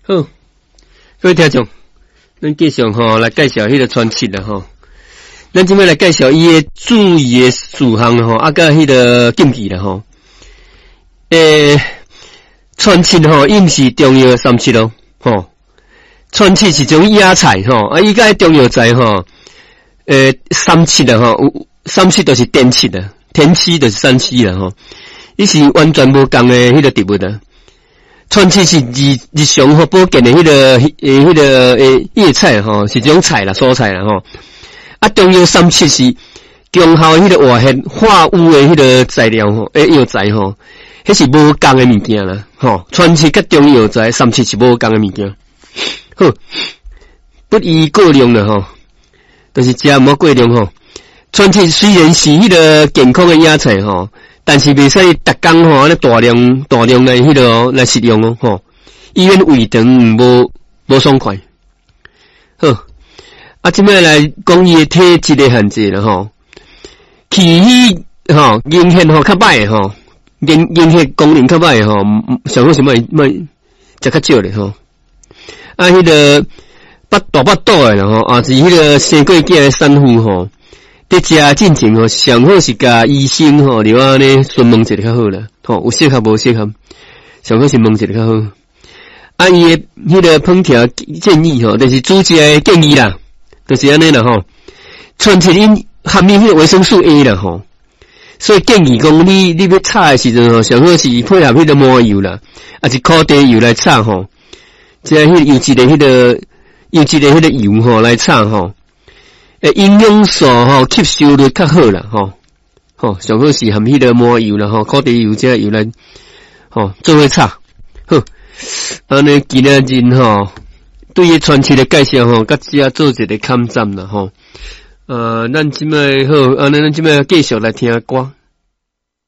好，各位听众，咱继续来介绍迄个传奇啦吼。咱今摆来介绍伊诶注意诶事项吼，甲迄个禁忌啦吼。传奇吼，伊毋是中药三七咯吼。传奇是种野菜吼，伊甲中药材吼，三七啦吼，三七就是天七啦，天七就是三七啦吼。伊是完全无共诶迄个植物的。川七是日常保健的迄个叶菜吼，是种菜啦，蔬菜啦吼。啊，中药三七是中效迄个活血化瘀的迄个材料吼，药材吼，迄是无共的物件啦吼。川七甲中药材三七是无共的物件。好，不宜过量啦吼，就是食毋好过量吼。川七虽然是迄个健康的野菜吼。但是袂使逐工吼，咧大量来迄个来食用哦吼，医院胃肠无爽快。好，啊，即摆来讲伊诶体质诶限制啦吼，气血吼，凝血吼较歹吼，凝血功能较歹吼，上好是莫食较少咧吼。啊，迄个大巴肚诶啦吼，啊是迄个生过囝诶产妇吼。伫食进前吼，上好是甲医生吼，另外呢询问一下较好啦，吼有适合无适合，上好是问一下较好。啊，伊诶迄个烹调建议吼，就是煮食诶建议啦，就是安尼啦吼。传七因含有迄个维生素 A 啦吼，所以建议讲你要炒诶时阵吼，上好是配合迄个麻油啦，啊是烤地油来炒吼，即迄个油脂诶迄个油吼来炒吼。营养素吼吸收率较好啦吼，上好是含迄个麻油啦吼，烤地油这油来吼做伙炒。好，安尼今仔日吼对于传奇的介绍吼，甲只做一个勘站啦吼。咱即摆好，安尼咱即摆继续来听歌。